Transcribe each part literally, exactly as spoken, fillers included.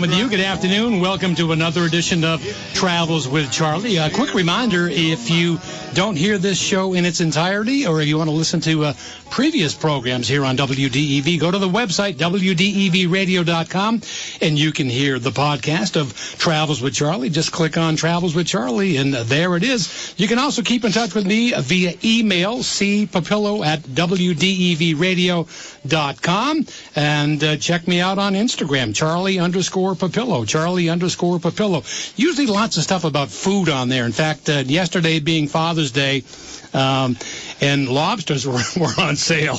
with you. Good afternoon. Welcome to another edition of Travels with Charlie. A quick reminder, if you don't hear this show in its entirety, or if you want to listen to uh, previous programs here on W D E V, go to the website, W D E V radio dot com, and you can hear the podcast of Travels with Charlie. Just click on Travels with Charlie, and there it is. You can also keep in touch with me via email, c papillo at W D E V radio dot com, and uh, check me out on Instagram, Charlie underscore Papillo, Charlie underscore Papillo. Usually lots of stuff about food on there. In fact, uh, yesterday being Father's Day, um, and lobsters were, were on sale.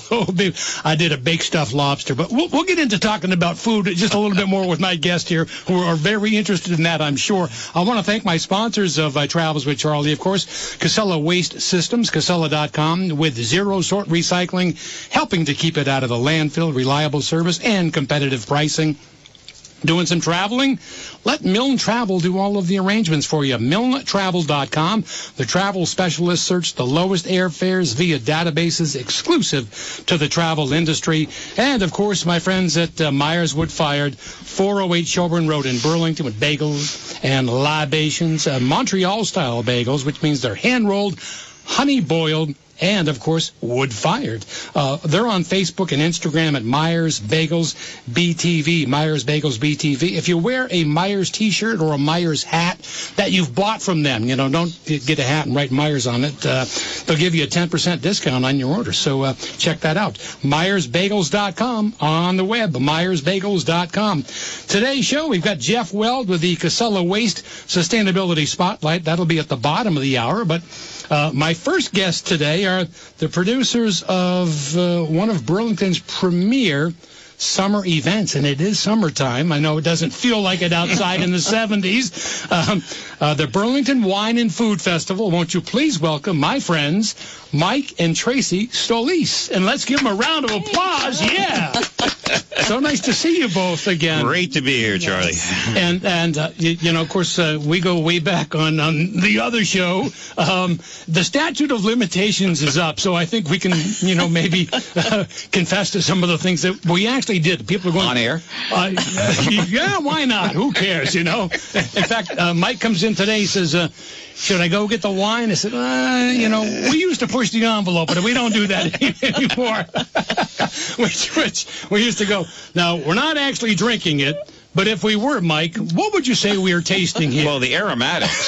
I did a baked stuffed lobster, but we'll, we'll get into talking about food just a little bit more with my guest here, who are very interested in that, I'm sure. I want to thank my sponsors of uh, Travels with Charlie, of course, Casella Waste Systems, Casella dot com, with zero sort recycling, helping to keep it out of the landfill, reliable service, and competitive pricing. Doing some traveling? Let Milne Travel do all of the arrangements for you. Milne Travel dot com. The travel specialists search the lowest airfares via databases exclusive to the travel industry. And, of course, my friends at uh, Myers Wood Fired, four oh eight Shelburne Road in Burlington, with bagels and libations, uh, Montreal-style bagels, which means they're hand-rolled, honey-boiled, and, of course, wood-fired. Uh, they're on Facebook and Instagram at Myers Bagels B T V, Myers Bagels B T V. If you wear a Myers T-shirt or a Myers hat that you've bought from them, you know, don't get a hat and write Myers on it. Uh, they'll give you a ten percent discount on your order. So uh, check that out. Myers Bagels dot com on the web, Myers Bagels dot com. Today's show, we've got Jeff Weld with the Casella Waste Sustainability Spotlight. That'll be at the bottom of the hour, but Uh, my first guests today are the producers of uh, one of Burlington's premier summer events, and it is summertime. I know it doesn't feel like it outside in the seventies. Um, uh, the Burlington Wine and Food Festival. Won't you please welcome my friends, Mike and Tracy Stolis. And let's give them a round of applause. Yeah. So nice to see you both again. Great to be here, Charlie. And, and uh, you, you know, of course, uh, we go way back on, on the other show. Um, the statute of limitations is up, so I think we can, you know, maybe uh, confess to some of the things that we actually did. People are going... On air? Uh, yeah, why not? Who cares, you know? In fact, uh, Mike comes in today, he says, uh, should I go get the wine? I said, uh, you know, we used to push the envelope, but we don't do that anymore. which, which we used to go, now, we're not actually drinking it, but if we were, Mike, what would you say we are tasting here? Well, the aromatics.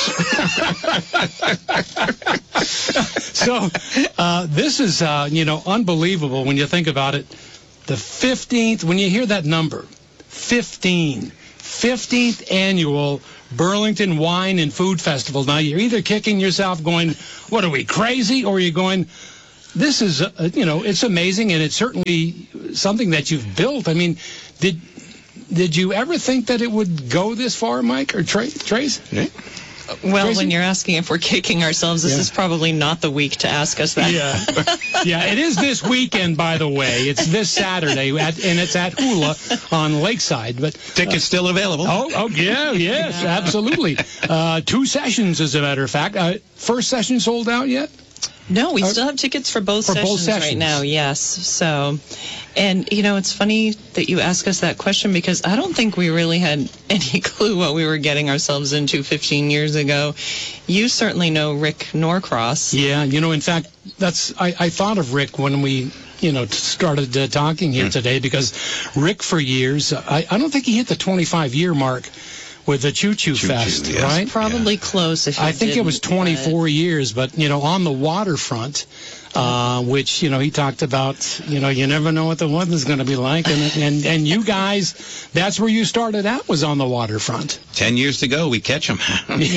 So, uh, this is, uh, you know, unbelievable when you think about it. The fifteenth, when you hear that number, fifteen, fifteenth annual Burlington Wine and Food Festival. Now, you're either kicking yourself going, what are we, crazy? Or you're going, this is, uh, you know, it's amazing, and it's certainly something that you've built. I mean, did did you ever think that it would go this far, Mike, or Tra- Trace? Yeah. Well, Tracy? when you're asking if we're kicking ourselves, this Yeah. is probably not the week to ask us that. Yeah. Yeah, it is this weekend, by the way. It's this Saturday, at, and it's at Hula on Lakeside. But Tickets uh, still available. Oh, oh yeah, yes, absolutely. Uh, two sessions, as a matter of fact. Uh, first session sold out yet? No, we Uh, still have tickets for both for sessions, both sessions right now, yes. So, and, you know, it's funny that you ask us that question because I don't think we really had any clue what we were getting ourselves into fifteen years ago. You certainly know Rick Norcross. Yeah, you know, in fact, that's I, I thought of Rick when we, you know, started uh, talking here today, because Rick, for years, I, I don't think he hit the twenty-five year mark with the Choo Choo Choo Choo, Fest, yes. right? Probably close if you I think it was didn't, but- twenty-four years, but, you know, on the waterfront, uh, which, you know, he talked about, you know, you never know what the weather's going to be like. And, and and you guys, that's where you started out, was on the waterfront. Ten years to go, we catch them.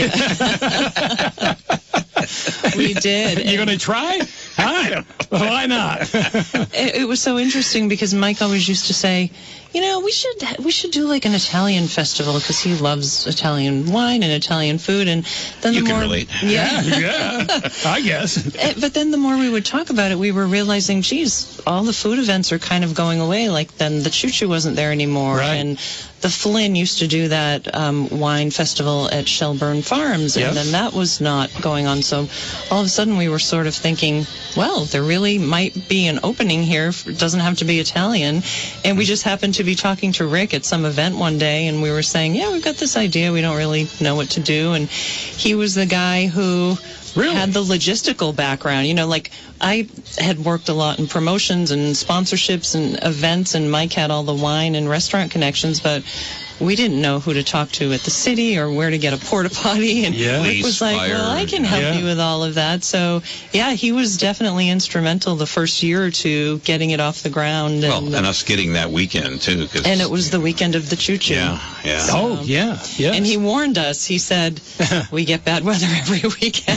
We did. You're going to try? Huh? Why not? it, it was so interesting because Mike always used to say, you know, we should we should do like an Italian festival because he loves Italian wine and Italian food. And then You the can more, relate. yeah. Yeah, I guess. Eh, But then the more we would talk about it, we were realizing, geez, all the food events are kind of going away. Like then the Choo Choo wasn't there anymore, Right. and the Flynn used to do that um, wine festival at Shelburne Farms, and Yep. then that was not going on. So all of a sudden we were sort of thinking, well, there really might be an opening here. It doesn't have to be Italian. And we just happened to be talking to Rick at some event one day, and we were saying, yeah, we've got this idea. We don't really know what to do. And he was the guy who Really? had the logistical background. You know, like I had worked a lot in promotions and sponsorships and events, and Mike had all the wine and restaurant connections, but we didn't know who to talk to at the city or where to get a porta potty. And Yeah. Rick was like, Fire, well, I can help yeah. you with all of that. So, yeah, he was definitely instrumental the first year or two getting it off the ground. Well, And, and us getting that weekend, too. 'Cause, and it was the weekend of the choo-choo. Yeah, yeah. Oh, yeah, yeah. And he warned us. He said, we get bad weather every weekend.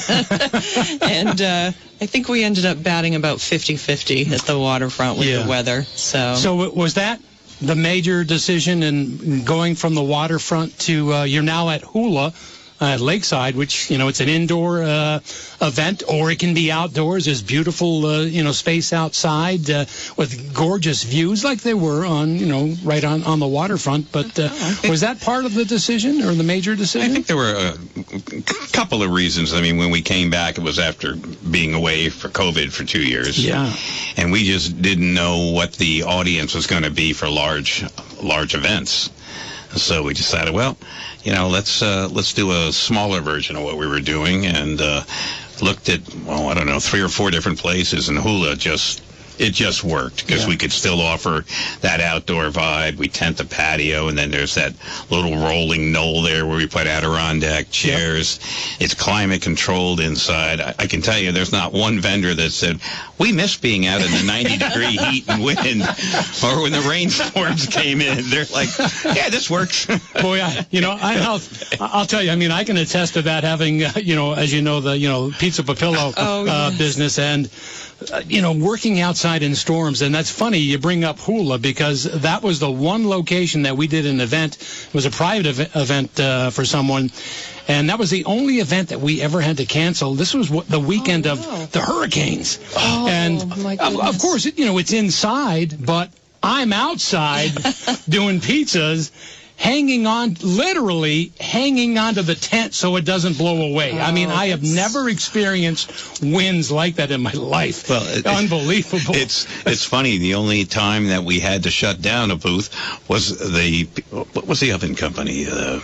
and uh, I think we ended up batting about fifty-fifty at the waterfront with Yeah. the weather. So, So was that the major decision in going from the waterfront to, uh, you're now at Hula at Lakeside, which, you know, it's an indoor uh, event, or it can be outdoors. There's beautiful, uh, you know, space outside uh, with gorgeous views like they were on, you know, right on, on the waterfront. But uh, was that part of the decision or the major I decision? think there were a couple of reasons. I mean, when we came back, it was after being away for COVID for two years. Yeah. And we just didn't know what the audience was going to be for large, large events. So we decided, well, you know, let's uh, let's do a smaller version of what we were doing, and uh, looked at, well, I don't know, three or four different places, and Hula just it just worked because Yeah. we could still offer that outdoor vibe. We tent the patio, and then there's that little rolling knoll there where we put Adirondack chairs. It's climate controlled inside. I, I can tell you, there's not one vendor that said we miss being out in the ninety degree heat and wind, or when the rainstorms came in. They're like, yeah, this works. Boy, I, you know, I, I'll, I'll tell you. I mean, I can attest to that. Having, uh, you know, as you know, the you know Pizza Papillo Oh, uh, yes. business, and uh, you know, working outside in storms. And that's funny you bring up Hula, because that was the one location that we did an event. It was a private ev- event uh, for someone. And that was the only event that we ever had to cancel. This was what, the weekend Oh, wow. of the hurricanes. Oh, and my of, of goodness. course, it, you know, it's inside, but I'm outside doing pizzas, hanging on, literally hanging onto the tent so it doesn't blow away. I mean, Oh, I have that's- never experienced winds like that in my life. Well, it- Unbelievable. It's it's funny. The only time that we had to shut down a booth was the what was the oven company? Uh,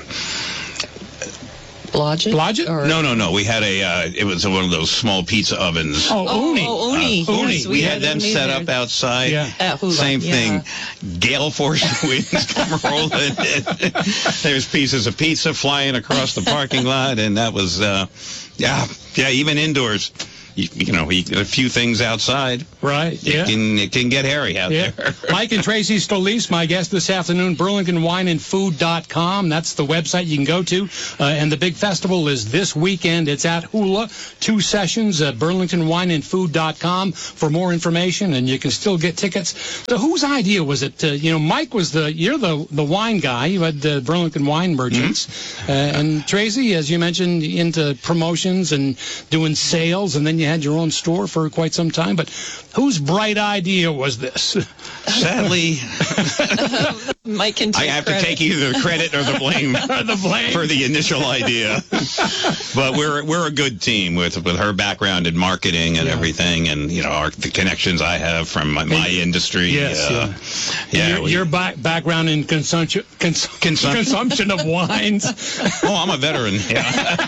Blodgett? Blodgett? Or- no, no, no. We had a. Uh, it was one of those small pizza ovens. oh, Oh, Uni. oh, Uni. Uh, Yes, Uni. we We had had them Uni set there. up outside. Yeah. At Hula, Same yeah. thing. Gale force winds come rolling in. There's pieces of pizza flying across the parking lot, and that was, uh, yeah, yeah. Even indoors, you, you know, you, a few things outside. Right, It yeah. can it can get hairy out Yeah. there. Mike and Tracy Stolise, my guest this afternoon, Burlington Wine and Food dot com. That's the website you can go to. Uh, and the big festival is this weekend. It's at Hula. Two sessions at Burlington Wine and Food dot com for more information, and you can still get tickets. So whose idea was it? To, you know, Mike was the, you're the, the wine guy. You had the Burlington Wine Merchants. Mm-hmm. Uh, and Tracy, as you mentioned, into promotions and doing sales, and then you had your own store for quite some time. But whose bright idea was this? Sadly, Mike can I take have to credit. take either the credit or the blame the blame. for the initial idea. But we're we're a good team with with her background in marketing and Yeah. everything, and you know our, the connections I have from my, my industry. Yes, uh, yeah. your, we- your ba- background in consumption, cons- Consum- consumption of wines. oh, I'm a veteran. Yeah.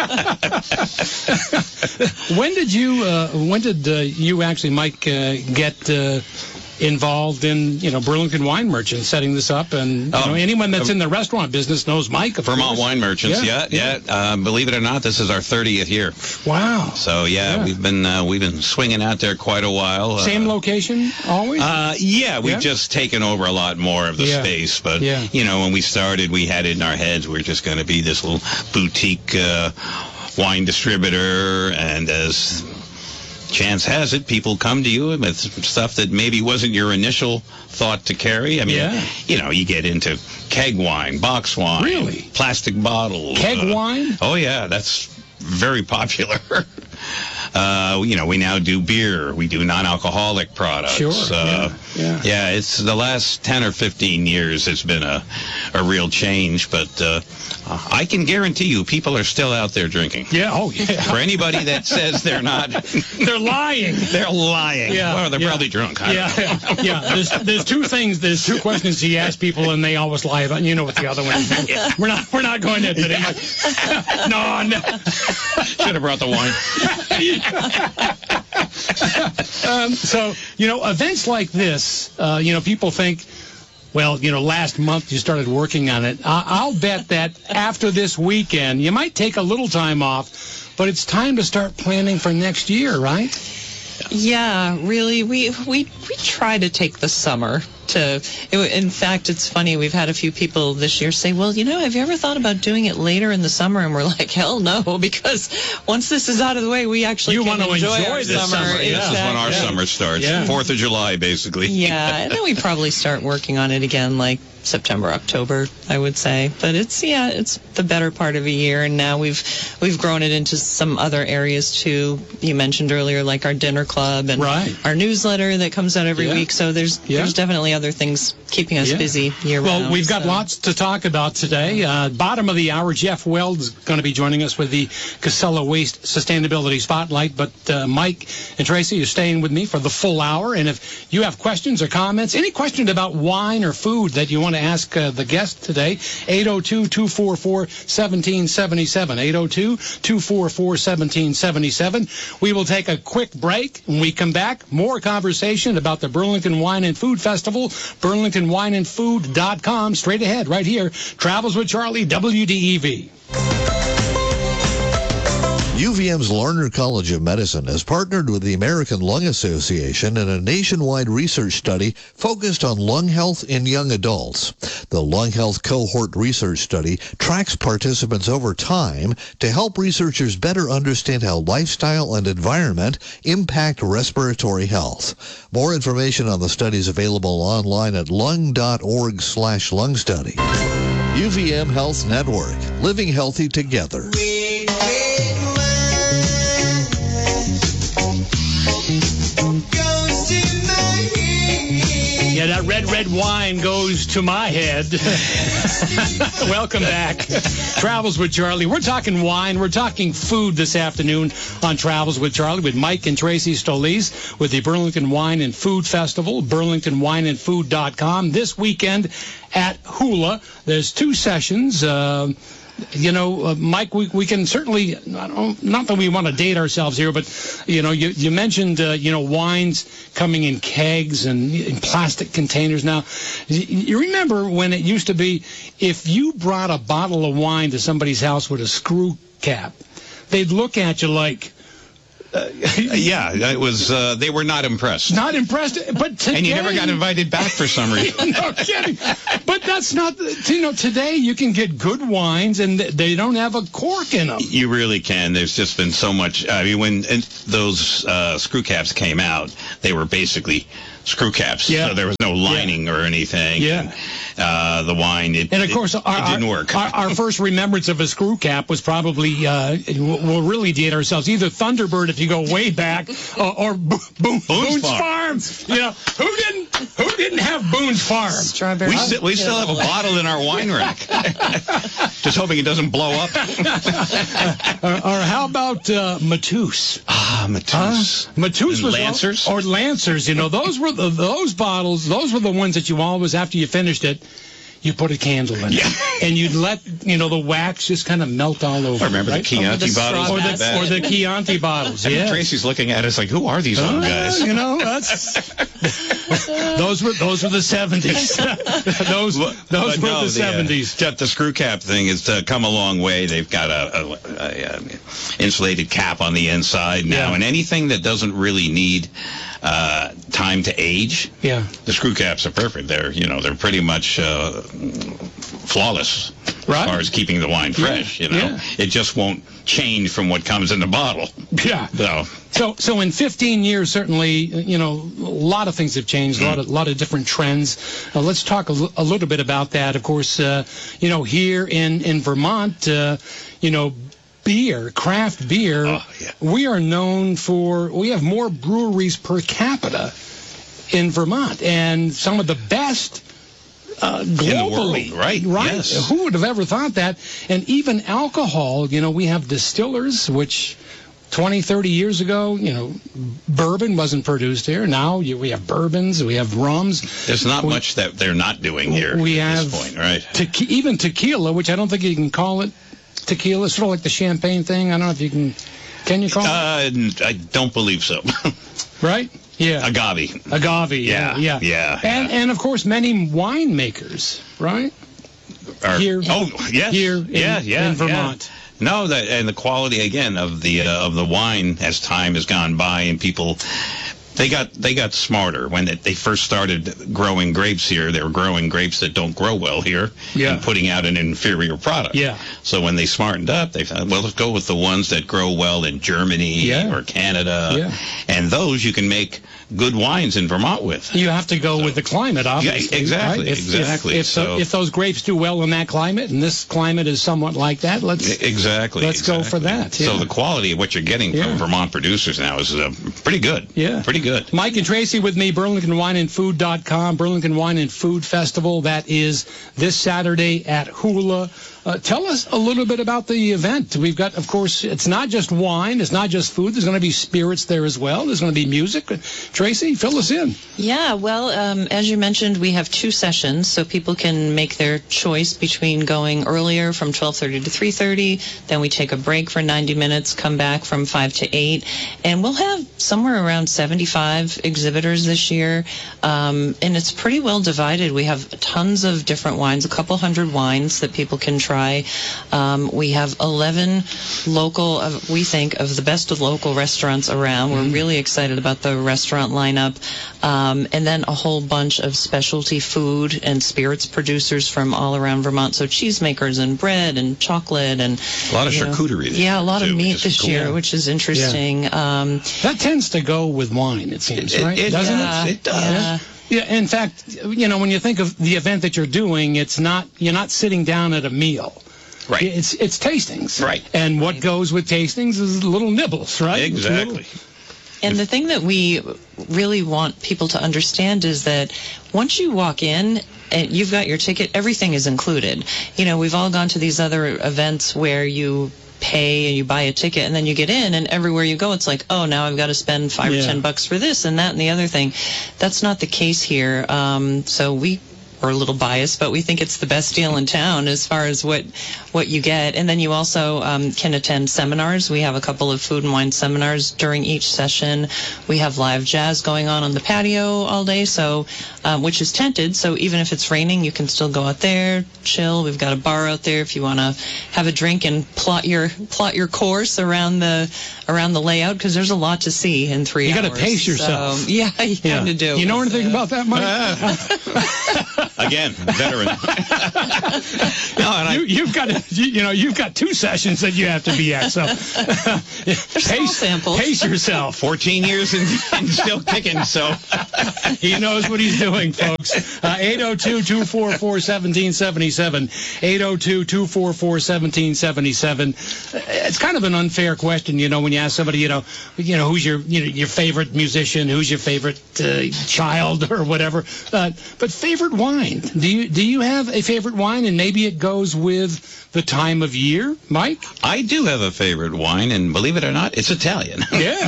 When did you? Uh, when did uh, you actually, Mike, uh, get uh, involved in you know Burlington Wine Merchants setting this up? And you Oh, know anyone that's in the restaurant business knows Mike. Of Vermont course. Wine Merchants. Yeah, yeah. Uh, believe it or not, this is our thirtieth year. Wow. So yeah, Yeah. we've been uh, we've been swinging out there quite a while. Same uh, location always. Uh, yeah, we've Yeah? just taken over a lot more of the Yeah. space. But, Yeah. you know, when we started, we had it in our heads we we're just going to be this little boutique uh, wine distributor. And as chance has it, people come to you with stuff that maybe wasn't your initial thought to carry. I mean, Yeah. you know, you get into keg wine, box wine, Really? plastic bottles. Keg uh, wine? Oh, yeah, that's very popular. Uh, you know, we now do beer. We do non-alcoholic products. Sure. Uh, yeah. Yeah. yeah, it's the last ten or fifteen years. It's been a, a real change, but uh, I can guarantee you, people are still out there drinking. Yeah. Oh, yeah. For anybody that says they're not, They're lying. they're lying. Yeah, Well, they're yeah. probably drunk. I Yeah, don't know. yeah. There's, there's two things. There's two questions he asks people, and they always lie about. You know what the other one is. We're not. We're not going into today. No, no. Should have brought the wine. um, so you know, events like this, uh, you know, people think, well, you know, last month you started working on it. I- I'll bet that after this weekend, you might take a little time off, but it's time to start planning for next year, right? Yeah, really. We we we try to take the summer to. It, in fact, it's funny. We've had a few people this year say, "Well, you know, have you ever thought about doing it later in the summer?" And we're like, "Hell no!" Because once this is out of the way, we actually You can want to enjoy, enjoy our this summer. summer, yeah. This is when our Exactly. summer starts. Yeah. Fourth of July, basically. Yeah, and then we probably start working on it again, like September, October, I would say. But it's yeah, it's the better part of a year, and now we've we've grown it into some other areas too. You mentioned earlier, like our dinner club and Right. our newsletter that comes out every Yeah. week. So there's Yeah. there's definitely other things keeping us Yeah. busy year round. Well, we've got so. lots to talk about today. Uh, bottom of the hour, Jeff Weld is going to be joining us with the Casella Waste Sustainability Spotlight. But uh, Mike and Tracy are staying with me for the full hour. And if you have questions or comments, any questions about wine or food that you want to ask uh, the guest today, eight oh two, two four four, one seven seven seven, eight oh two, two four four, one seven seven seven. We will take a quick break. When we come back, more conversation about the Burlington Wine and Food Festival, burlington wine and food dot com. Straight ahead, right here, Travels with Charlie, W D E V. U V M's Larner College of Medicine has partnered with the American Lung Association in a nationwide research study focused on lung health in young adults. The Lung Health Cohort Research Study tracks participants over time to help researchers better understand how lifestyle and environment impact respiratory health. More information on the study is available online at lung.org slash lung study. U V M Health Network, living healthy together. Yeah, that red, red wine goes to my head. Welcome back. Travels with Charlie. We're talking wine. We're talking food this afternoon on Travels with Charlie with Mike and Tracy Stolese with the Burlington Wine and Food Festival, burlington wine and food dot com. This weekend at Hula, there's two sessions. Uh, You know, uh, Mike, we, we can certainly, I don't, not that we want to date ourselves here, but, you know, you, you mentioned, uh, you know, wines coming in kegs and in plastic containers now. You, you remember when it used to be, if you brought a bottle of wine to somebody's house with a screw cap, they'd look at you like, Uh, yeah, it was. Uh, they were not impressed. not impressed. But today, And you never got invited back for some reason. no kidding. But that's not, you know, today you can get good wines and they don't have a cork in them. You really can. There's just been so much. I mean, when and those uh, screw caps came out, they were basically screw caps. Yeah. So there was no lining or anything. Yeah. And, uh, the wine, it, And of it- course, it, our, didn't our, work. Our, our first remembrance of a screw cap was probably, uh, we'll we'll really date ourselves, either Thunderbird if you go way back, or, or Bo- Bo- Boone's Farm. Farm. You know, who didn't who didn't have Boone's Farm? Strawberry. we still, we still have a bottle in our wine rack. Just hoping it doesn't blow up. Or, or how about uh, Matus? Ah, Matus. Matus And was Lancers? or Lancers. You know, those were the, those bottles. Those were the ones that you always, after you finished it, you put a candle in Yeah. it, and you'd let you know the wax just kind of melt all over. I remember right? the Chianti the bottles. straw or like the that. or the Chianti bottles. I mean, Yeah. Tracy's looking at us like, who are these old guys? You know, that's those were those were the seventies. those But- those but were no, the seventies. Uh, the screw cap thing has uh, come a long way. They've got a, a, a, a insulated cap on the inside now, Yeah. and anything that doesn't really need uh, time to age, Yeah. the screw caps are perfect. They're you know they're pretty much uh, flawless Right. as far as keeping the wine fresh. Yeah, You know, yeah. it just won't change from what comes in the bottle. Yeah. So. So, so in fifteen years, certainly, you know, a lot of things have changed, a lot of, lot of different trends. Uh, let's talk a, l- a little bit about that. Of course, uh, you know, here in, in Vermont, uh, you know, beer, craft beer, Oh, yeah. we are known for, we have more breweries per capita in Vermont, and some of the best uh, globally. world, right, Right. yes. Who would have ever thought that? And even alcohol, you know, we have distillers, which twenty, thirty years ago, you know, bourbon wasn't produced here. Now you, we have bourbons, we have rums. There's not we, much that they're not doing here we at have this point, right? Te- even tequila, which I don't think you can call it tequila, sort of like the champagne thing. I don't know if you can. Can you call it? Uh, I don't believe so. Right? Yeah. Agave. Agave. Yeah, Yeah. yeah, And yeah. and of course many winemakers, right? Or- Here- oh, yes. here in- yeah, yeah, in Vermont. yeah. No, that and the quality again of the uh, of the wine as time has gone by and people they got they got smarter when they, they first started growing grapes here. They were growing grapes that don't grow well here Yeah. and putting out an inferior product. Yeah. So when they smartened up, they thought, well, let's go with the ones that grow well in Germany Yeah. or Canada, Yeah. and those you can make good wines in Vermont with. You have to go with the climate, obviously. exactly, right? If, exactly. If, if, So- if those grapes do well in that climate, and this climate is somewhat like that, let's Exactly. let's go for exactly. that. So yeah. the quality of what you're getting Yeah. from Vermont producers now is uh, pretty good. Yeah. Pretty good. Mike and Tracy with me, Burlington Wine and Food dot com, Burlington Wine and Food Festival. That is this Saturday at Hula. Uh, tell us a little bit about the event. We've got, of course, it's not just wine, it's not just food. There's going to be spirits there as well. There's going to be music. Tracy, fill us in. Yeah, well, um, as you mentioned, we have two sessions, so people can make their choice between going earlier from twelve thirty to three thirty, then we take a break for ninety minutes, come back from five to eight, and we'll have somewhere around seventy-five exhibitors this year, um, and it's pretty well divided. We have tons of different wines, a couple hundred wines that people can try. Um, we have eleven local, uh, we think, of the best of local restaurants around. We're really excited about the restaurant lineup. Um, and then a whole bunch of specialty food and spirits producers from all around Vermont. So cheesemakers and bread and chocolate and A lot of you know, charcuterie. Yeah, a lot too, of meat which is this cool. year, which is interesting. Um, That tends to go with wine, it seems, It- right? it Doesn't yeah, it? It does. yeah. Yeah, in fact, you know, when you think of the event that you're doing, it's not, you're not sitting down at a meal. Right. It's it's tastings. Right. And what goes with tastings is little nibbles, right? It's little- Exactly. And the thing that we really want people to understand is that once you walk in and you've got your ticket, everything is included. You know, we've all gone to these other events where you pay and you buy a ticket and then you get in and everywhere you go it's like, oh, now I've got to spend five Yeah. or ten bucks for this and that and the other thing. That's not the case here. Um, so we we're a little biased, but we think it's the best deal in town as far as what what you get. And then you also um, can attend seminars. We have a couple of food and wine seminars during each session. We have live jazz going on on the patio all day, so um, which is tented. So even if it's raining, you can still go out there, chill. We've got a bar out there if you want to have a drink and plot your plot your course around the around the layout because there's a lot to see in three You hours. gotta pace yourself. So, yeah, you Yeah. kind of do. You know anything So- about that, Mike? Again, veteran. no, and I, You, you've got to, you, you know, you've got two sessions that you have to be at. So small pace, samples. pace yourself. fourteen years and, and still kicking, so. He knows what he's doing, folks. Uh, eight oh two, two four four, one seven seven seven. eight oh two, two four four, one seven seven seven. It's kind of an unfair question, you know, when you ask somebody, you know, you know, who's your, you know, your favorite musician, who's your favorite uh, child or whatever. Uh, but favorite wine. Do you do you have a favorite wine, and maybe it goes with the time of year, Mike? I do have a favorite wine, and believe it or not, it's Italian. Yeah.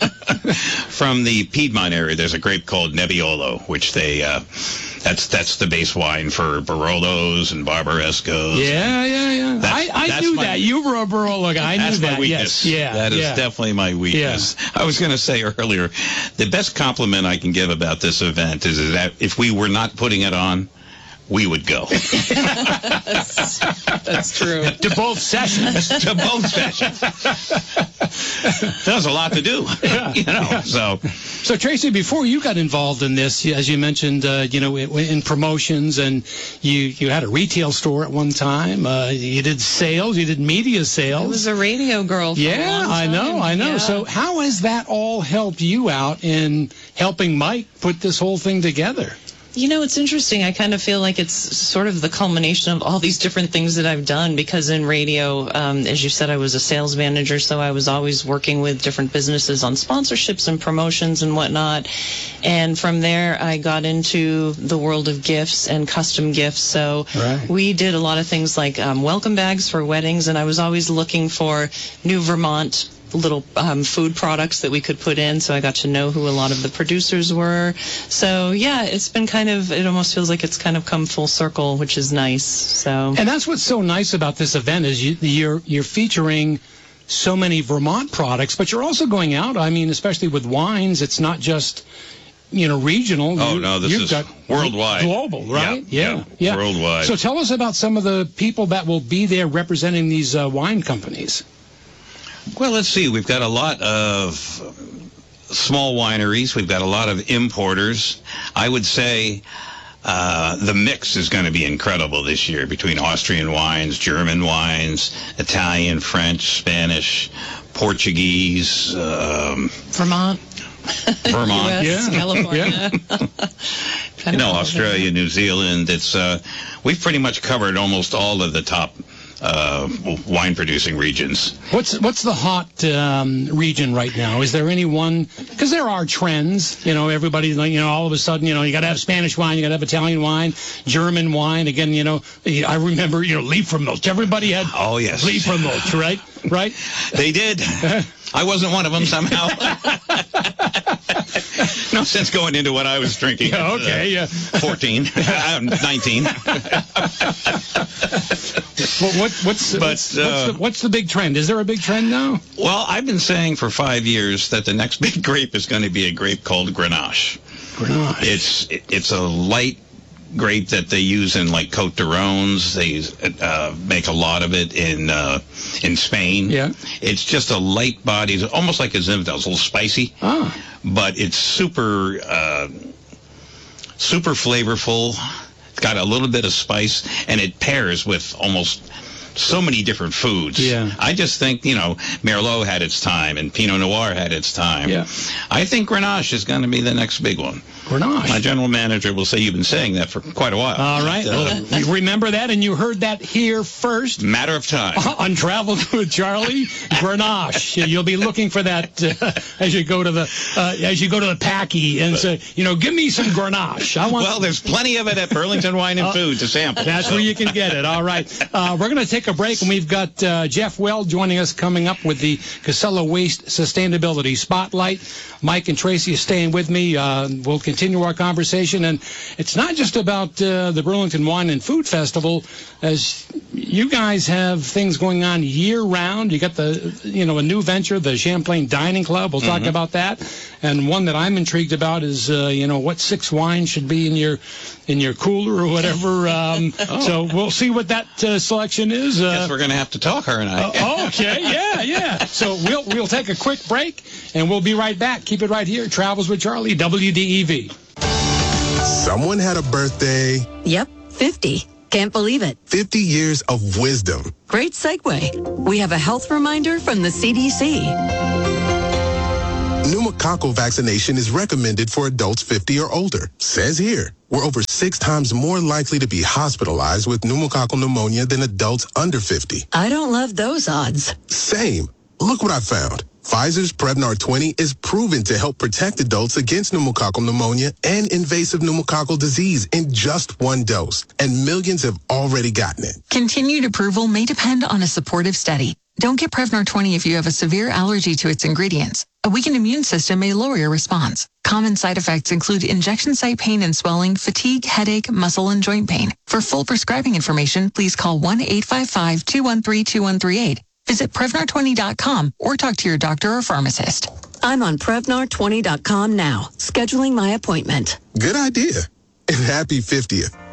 From the Piedmont area, there's a grape called Nebbiolo, which they, uh, that's that's the base wine for Barolos and Barbarescos. Yeah, yeah, yeah. That's- I, I that's knew my- that. You were a Barolo guy. I knew That's that. my weakness. Yes. Yeah. That is yeah. definitely my weakness. I was going to say earlier, the best compliment I can give about this event is that if we were not putting it on, we would go. That's, that's true. To both sessions. To both sessions. There's a lot to do, you know. So, So Tracy, before you got involved in this, as you mentioned, uh, you know, in, in promotions, and you you had a retail store at one time. Uh, you did sales. You did media I sales. was a radio girl for a Yeah, long I know, time. I know. Yeah. So how has that all helped you out in helping Mike put this whole thing together? You know, it's interesting. I kind of feel like it's sort of the culmination of all these different things that I've done, because in radio, um, as you said, I was a sales manager, so I was always working with different businesses on sponsorships and promotions and whatnot. And from there, I got into the world of gifts and custom gifts. So Right. we did a lot of things like um, welcome bags for weddings, and I was always looking for new Vermont little um, food products that we could put in, so I got to know who a lot of the producers were. So yeah, it's been kind of, it almost feels like it's kind of come full circle, which is nice. So And that's what's so nice about this event is you, you're you're featuring so many Vermont products, but you're also going out. I mean, especially with wines, it's not just, you know, regional. Oh, You- no, this you've is got worldwide. global, right? Yeah, yeah, yeah, worldwide. So tell us about some of the people that will be there representing these uh, wine companies. Well, let's see. We've got a lot of small wineries. We've got a lot of importers. I would say uh, the mix is going to be incredible this year between Austrian wines, German wines, Italian, French, Spanish, Portuguese, um, Vermont, Vermont. U S, Yeah. California. you know, Australia, New Zealand. It's uh, we've pretty much covered almost all of the top uh, wine producing regions. What's what's the hot um, region right now? Is there any one? Because there are trends. You know, everybody, like, you know, all of a sudden, you know, you got to have Spanish wine, you got to have Italian wine, German wine. Again, you know, I remember, you know, Liefermilch. Everybody had Oh, yes. Liefermilch, right? Right? They did. I wasn't one of them somehow. No sense going into what I was drinking. Yeah, okay, yeah. fourteen. I'm nineteen. Well, what, what's, But, what's, uh, what's, the, what's the big trend? Is there a big trend now? Well, I've been saying for five years that the next big grape is going to be a grape called Grenache. Grenache. It's it's a light grape that they use in like Côte d'Arones. They uh, make a lot of it in uh, in Spain. Yeah. It's just a light body, almost like a Zinfandel. It's a little spicy, Ah, but it's super uh, super flavorful. It's got a little bit of spice, and it pairs with almost so many different foods. Yeah. I just think, you know, Merlot had its time and Pinot Noir had its time. Yeah. I think Grenache is going to be the next big one. Grenache. My general manager will say you've been saying that for quite a while. All right. But, uh, Well, you remember that, and you heard that here first. matter of time. On Travel with Charlie, Grenache. You'll be looking for that uh, as you go to the uh, as you go to the Packy and say, you know, give me some Grenache. I want. Well, there's plenty of it at Burlington Wine and Food to sample. That's so. where you can get it. All right. Uh, we're going to take a break, and we've got uh, Jeff Well joining us coming up with the Casella Waste Sustainability Spotlight. Mike and Tracy are staying with me. Uh, we'll continue our conversation, and it's not just about uh, the Burlington Wine and Food Festival, as you guys have things going on year-round. You got the, you know, a new venture, the Champlain Dining Club. We'll talk Mhm. about that. And one that I'm intrigued about is, uh, you know, what six wines should be in your in your cooler or whatever. Um, Oh. So we'll see what that uh, selection is. Uh, Guess we're going to have to talk, her and I. uh, okay, yeah, yeah. So we'll we'll take a quick break, and we'll be right back. Keep it right here. Travels with Charlie, W D E V. Someone had a birthday. Yep, fifty. Can't believe it. fifty years of wisdom. Great segue. We have a health reminder from the C D C. Pneumococcal vaccination is recommended for adults fifty or older. Says here, we're over six times more likely to be hospitalized with pneumococcal pneumonia than adults under fifty. I don't love those odds. Same. Look what I found. Pfizer's Prevnar twenty is proven to help protect adults against pneumococcal pneumonia and invasive pneumococcal disease in just one dose, and millions have already gotten it. Continued approval may depend on a supportive study. Don't get Prevnar twenty if you have a severe allergy to its ingredients. A weakened immune system may lower your response. Common side effects include injection site pain and swelling, fatigue, headache, muscle, and joint pain. For full prescribing information, please call one eight five five, two one three, two one three eight. Visit Prevnar twenty dot com or talk to your doctor or pharmacist. I'm on Prevnar twenty dot com now, scheduling my appointment. Good idea. And happy fiftieth.